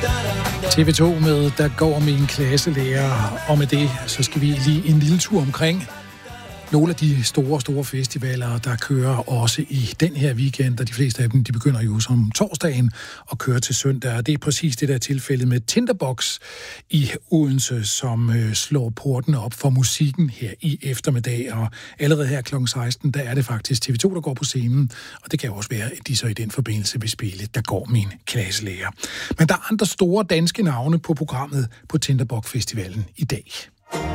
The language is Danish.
TV2 med Der går min klasselærer, og med det så skal vi lige en lille tur omkring nogle af de store festivaler, der kører også i den her weekend, og de fleste af dem, de begynder jo som torsdagen og kører til søndag, og det er præcis det der tilfælde med Tinderbox i Odense, som slår portene op for musikken her i eftermiddag, og allerede her kl. 16, der er det faktisk TV2, der går på scenen, og det kan jo også være, at de så i den forbindelse vil spille Der går min klasselærer. Men der er andre store danske navne på programmet på Tinderbox Festivalen i dag.